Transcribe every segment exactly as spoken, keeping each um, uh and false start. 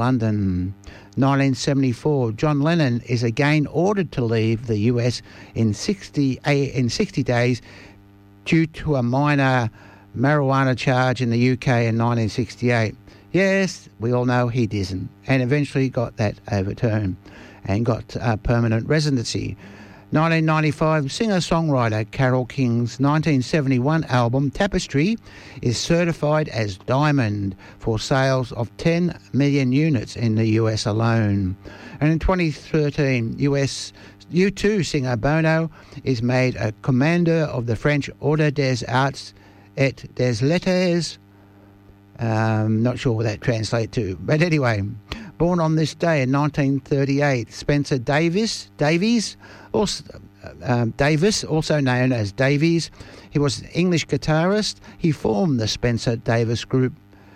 London. nineteen seventy-four, John Lennon is again ordered to leave the U S in sixty, in sixty days due to a minor marijuana charge in the U K in nineteen sixty-eight. Yes, we all know he didn't, and eventually got that overturned and got a permanent residency. nineteen ninety-five, singer-songwriter Carole King's nineteen seventy-one album Tapestry is certified as diamond for sales of ten million units in the U S alone. And in twenty thirteen, U S U two singer Bono is made a commander of the French Ordre des Arts et des Lettres. Um, not sure what that translates to. But anyway, born on this day in nineteen thirty-eight, Spencer Davis, Davies, also, um, Davis, also known as Davies. He was an English guitarist. He formed the Spencer Davis Group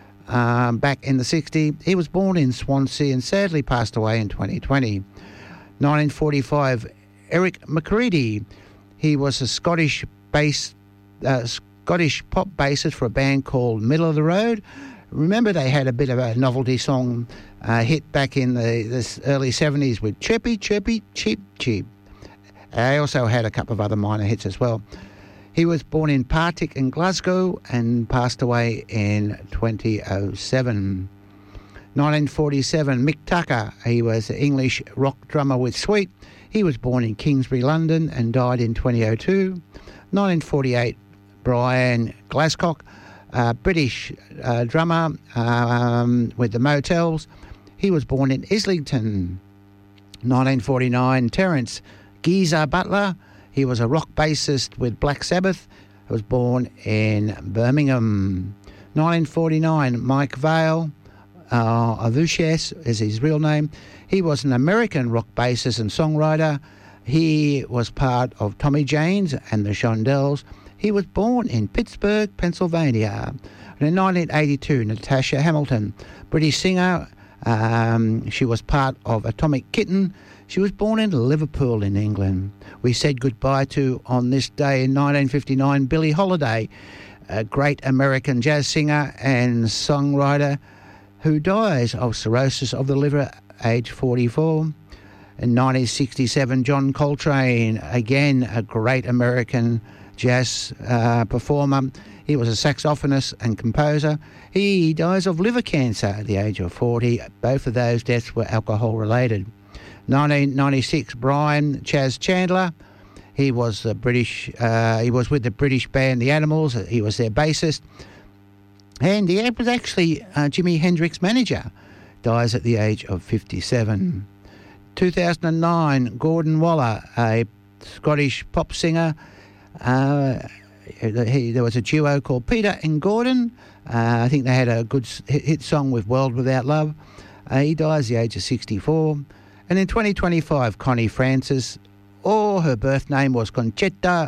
um, back in the sixties. He was born in Swansea and sadly passed away in twenty twenty. nineteen forty-five, Eric McCready. He was a Scottish bass, uh, Scottish pop bassist for a band called Middle of the Road. Remember, they had a bit of a novelty song uh, hit back in the this early seventies with Chirpy, Chirpy, Cheep, Cheep. They also had a couple of other minor hits as well. He was born in Partick in Glasgow and passed away in twenty oh seven. nineteen forty-seven, Mick Tucker. He was an English rock drummer with Sweet. He was born in Kingsbury, London and died in twenty oh two. nineteen forty-eight, Brian Glasscock, a British uh, drummer um, with the Motels. He was born in Islington. nineteen forty-nine, Terence Geezer Butler. He was a rock bassist with Black Sabbath. He was born in Birmingham. nineteen forty-nine, Mike Vale, uh, Avuches is his real name. He was an American rock bassist and songwriter. He was part of Tommy James and the Shondells. He was born in Pittsburgh, Pennsylvania. And in nineteen eighty-two, Natasha Hamilton, British singer. Um, she was part of Atomic Kitten. She was born in Liverpool in England. We said goodbye to, on this day in nineteen fifty-nine, Billie Holiday, a great American jazz singer and songwriter who dies of cirrhosis of the liver, age forty-four. In nineteen sixty-seven, John Coltrane, again a great American jazz uh, performer. He was a saxophonist and composer. He dies of liver cancer at the age of forty. Both of those deaths were alcohol-related. nineteen ninety-six, Brian Chaz Chandler. He was a British. Uh, he was with the British band The Animals. He was their bassist, and he was actually uh, Jimi Hendrix's manager. Dies at the age of fifty-seven. two thousand nine, Gordon Waller, a Scottish pop singer. Uh, he, there was a duo called Peter and Gordon. Uh, I think they had a good hit, hit song with World Without Love. Uh, he dies at the age of sixty-four. And in twenty twenty-five, Connie Francis, or her birth name was Conchetta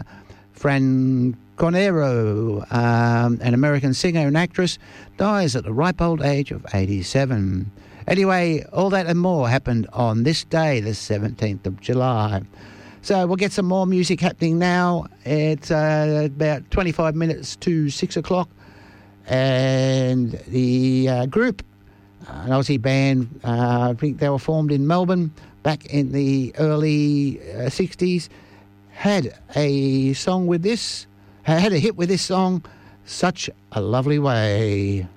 Franconero, um, an American singer and actress, dies at the ripe old age of eighty-seven. Anyway, all that and more happened on this day, the seventeenth of July. So we'll get some more music happening now. It's uh, about twenty-five minutes to six o'clock. And the uh, group, an Aussie band, uh, I think they were formed in Melbourne back in the early uh, sixties, had a song with this, had a hit with this song, Such a Lovely Way.